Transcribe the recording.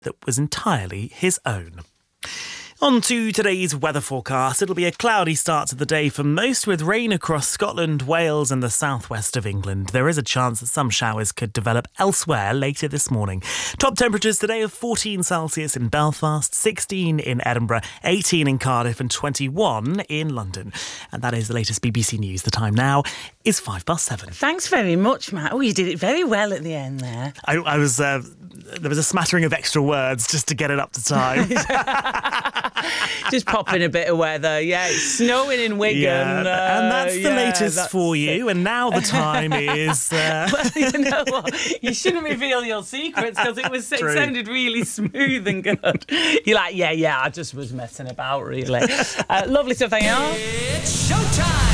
that was entirely his own. On to today's weather forecast. It'll be a cloudy start to the day for most, with rain across Scotland, Wales and the southwest of England. There is a chance that some showers could develop elsewhere later this morning. Top temperatures today of 14 Celsius in Belfast, 16 in Edinburgh, 18 in Cardiff and 21 in London. And that is the latest BBC News. The time now is 7:05. Thanks very much, Matt. Oh, you did it very well at the end there. I was... there was a smattering of extra words just to get it up to time. Just pop in a bit of weather. Yeah, it's snowing in Wigan. Yeah, and that's the latest for you. And now the time is... Well, you know what? You shouldn't reveal your secrets because it sounded really smooth and good. You're like, yeah, I just was messing about, really. Lovely stuff, thank you. It's showtime!